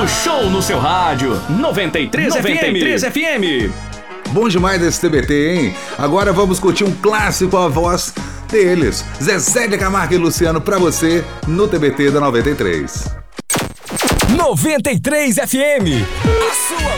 dando show no seu rádio. 93 FM. Bom demais esse TBT, hein? Agora vamos curtir um clássico à voz deles. Zezé de Camargo e Luciano pra você no TBT da 93. 93 FM. A sua